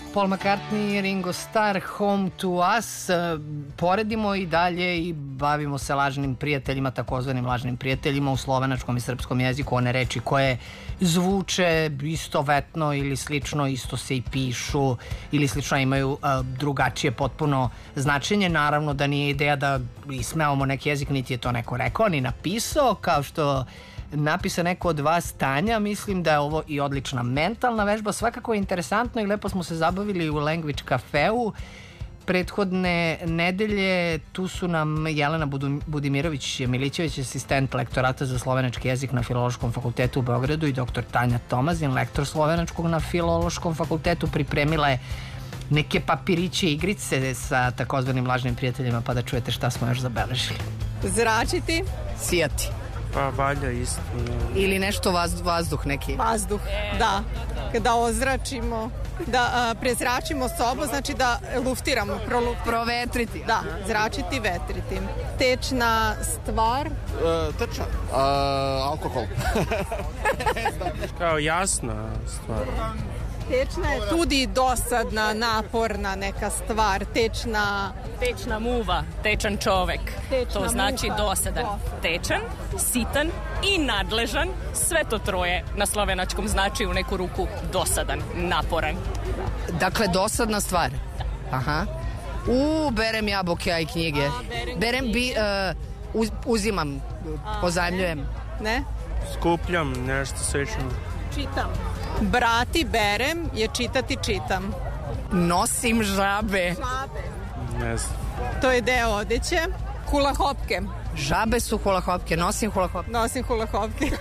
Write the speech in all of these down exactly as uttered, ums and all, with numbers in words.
Paul McCartney, Ringo Starr, Home to Us. Poredimo i dalje i bavimo se lažnim prijateljima, takozvanim lažnim prijateljima u slovenačkom i srpskom jeziku, one reči koje zvuče istovetno ili slično, isto se i pišu ili slično, imaju uh, drugačije potpuno značenje. Naravno da nije ideja da ismevamo neki jezik, niti je to neko rekao ni napisao, kao što napisa neko od vas, Tanja. Mislim da je ovo i odlična mentalna vežba, svakako je interesantno i lepo smo se zabavili u Language Cafeu prethodne nedelje. Tu su nam Jelena Budimirović Milićević, asistent lektorata za slovenački jezik na Filološkom fakultetu u Beogradu, i doktor Tanja Tomazin, lektor slovenačkog na Filološkom fakultetu, pripremile neke papiriće igrice sa takozvanim lažnim prijateljima, pa da čujete šta smo još zabeležili. Zračiti, sijati. Pa valja isto. Ili nešto vazduh, vazduh neki. Vazduh, da. Da ozračimo, da a, prezračimo sobu, znači da luftiramo, proluftiramo. Provetriti. Da, zračiti, vetriti. Tečna stvar. E, tečna? E, alkohol. Kao jasna stvar. Tečna je tudi dosadna, naporna neka stvar. Tečna... Tečna muva, tečan čovek. Tečna to znači muha. dosadan. Tečan, sitan i nadležan. Sve to troje na slovenačkom znači u neku ruku dosadan, naporan. Dakle, dosadna stvar. Aha. U, berem jabuke, a i knjige. A, berem berem bi, uh, uz, uzimam, a, pozajmljujem. Ne? ne? Skupljam, nešto slično. Čitam. Brati, berem je čitati, čitam. Nosim žabe. Žabe. Ne znam. To je deo odeće. Hulahopke. Žabe su hulahopke, nosim hulahopke. Nosim hulahopke.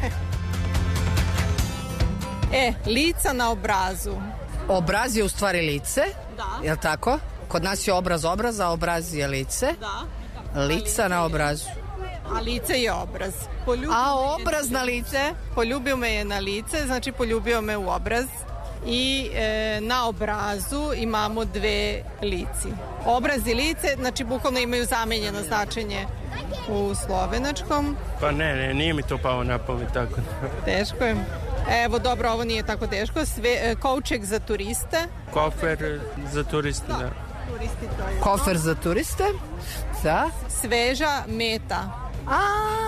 E, lica na obrazu. Obraz je u stvari lice. Da. Je li tako? Kod nas je obraz obraza, a obraz je lice. Da. Lica na obrazu. A lice je obraz. Poljubio a obraz na lice? Poljubio me je na lice, znači poljubio me u obraz. I e, na obrazu imamo dve lici. Obraz i lice, znači bukvalno imaju zamenjeno značenje u slovenačkom. Pa ne, ne, nije mi to pao na pamet tako. Teško je. Evo, dobro, ovo nije tako teško. Sve, e, kouček za turiste. Kofer za turiste, da. da. Turisti, to je Kofer za turiste. Da. Sveža meta. A,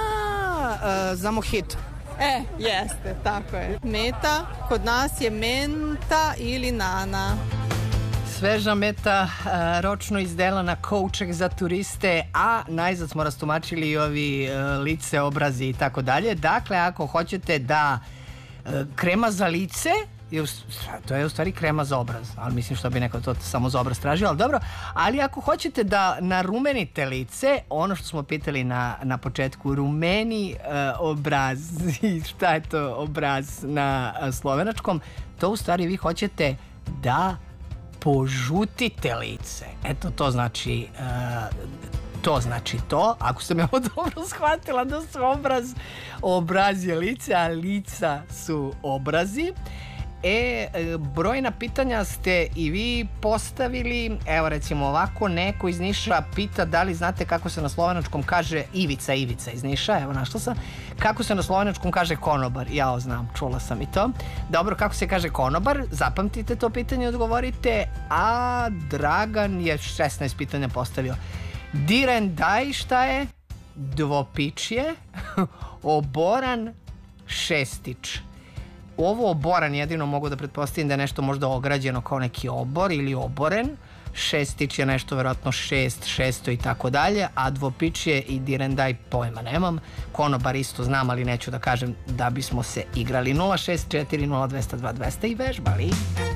e, za mojito. E, jeste, tako je. Meta, kod nas je menta ili nana. Sveža meta, ročno izdelana, kouček za turiste, a najzad smo rastumačili i ovi lice, obrazi i tako dalje. Dakle, ako hoćete da krema za lice, to je u stvari krema za obraz, ali mislim što bi neko to samo za obraz tražio, ali dobro. Ali ako hoćete da narumenite lice, ono što smo pitali na, na početku, rumeni uh, obraz, šta je to obraz na uh, slovenačkom, to u stvari vi hoćete da požutite lice. Eto, to znači uh, to znači to, ako sam ja ovo dobro shvatila, da su obraz, obraz je lice, a lica su obrazi. E, brojna pitanja ste i vi postavili. Evo recimo ovako, neko iz Niša pita da li znate kako se na slovenačkom kaže Ivica, Ivica iz Niša, evo našla sam. Kako se na slovenačkom kaže konobar? Ja znam, čula sam i to. Dobro, kako se kaže konobar? Zapamtite to pitanje, odgovorite. A Dragan je šesnaest pitanja postavio. Direndaj šta je? Dvopičje. Oboran, šestič. Ovo oboran jedino mogu da pretpostavim da je nešto možda ograđeno kao neki obor ili oboren. Šestić je nešto verovatno šest, šesto i tako dalje, a dvopičje i direndaj pojma nemam. Konobar isto znam, ali neću da kažem da bismo se igrali. Nula šest četiri nula dva zero dva dva zero zero i vežbali.